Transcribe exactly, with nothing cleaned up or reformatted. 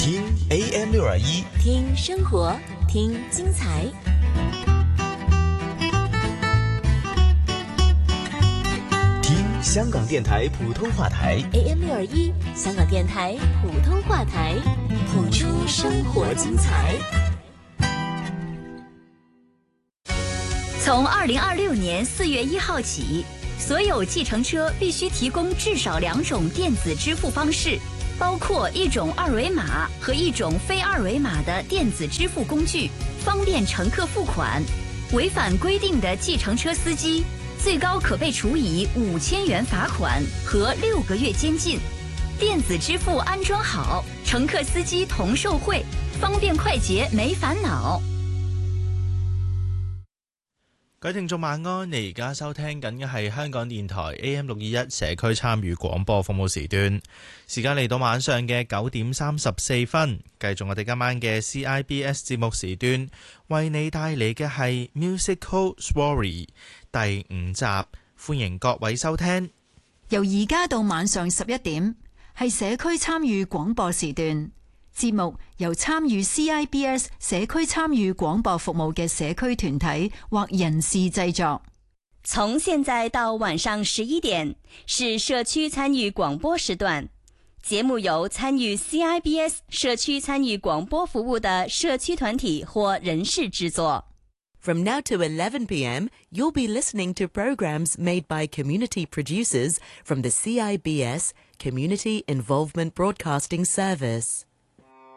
听 A M 六二一， 听生活，听精彩。 听香港电台普通话台 A M 六二一，香港电台普通话台，谱出生活精彩。 从二零二六年四月一号起，所有计程车必须提供至少两种电子支付方式，包括一种二维码和一种非二维码的电子支付工具，方便乘客付款。违反规定的计程车司机，最高可被处以五千元罚款和六个月监禁。电子支付安装好，乘客司機同受惠，方便快捷沒煩惱。 各位聽眾晚安，你而家收聽緊嘅係香港電台 A M 六二一社區參與廣播服務時段，時間嚟到晚上嘅九點三十四分，繼續我哋今晚嘅 C I B S 節目時段，為你帶嚟嘅係 Musical Story 第五集，歡迎各位收聽。 由而家到晚上十一點，係社區參與廣播時段。節目由參與 C I B S 社區參與廣播服務嘅社區團體或人士製作。 從現在到晚上十一點是社區參與廣播時段，節目由參與 C I B S 社區參與廣播服務的社區團體或人士製作。 From now to eleven p m, you'll be listening to programs made by community producers from the C I B S Community Involvement Broadcasting Service.